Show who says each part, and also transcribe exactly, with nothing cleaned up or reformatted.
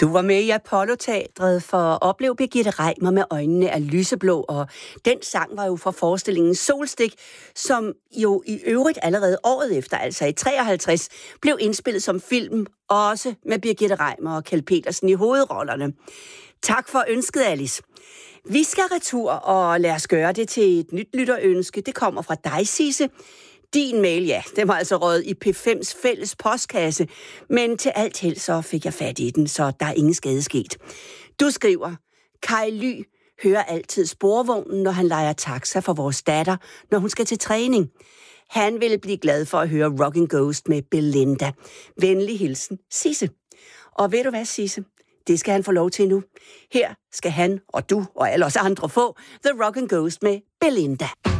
Speaker 1: Du var med i Apollo-teatret for at opleve Birgitte Reimer med øjnene af lyseblå, og den sang var jo fra forestillingen Solstik, som jo i øvrigt allerede året efter, altså i treoghalvtreds, blev indspillet som film, også med Birgitte Reimer og Kjeld Petersen i hovedrollerne. Tak for ønsket, Alice. Vi skal retur, og lad os gøre det til et nyt lytterønske. Det kommer fra dig, Sisse. Din mail, ja, den var altså røget i P fems fælles postkasse, men til alt held så fik jeg fat i den, så der er ingen skade sket. Du skriver, Kai Ly hører altid sporvognen, når han leger taxa for vores datter, når hun skal til træning. Han ville blive glad for at høre Rockin' Ghost med Belinda. Venlig hilsen, Sisse. Og ved du hvad, Sisse? Det skal han få lov til nu. Her skal han og du og alle os andre få The Rockin' Ghost med Belinda.